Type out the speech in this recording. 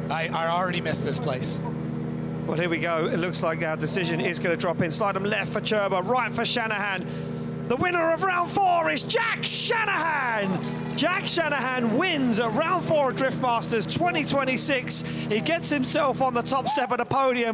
I already missed this place. Well, here we go. It looks like our decision is going to drop in. Slide them left for Churba, right for Shanahan. The winner of round 4 is Jack Shanahan. Jack Shanahan wins at round 4 of Driftmasters 2026. He gets himself on the top step of the podium.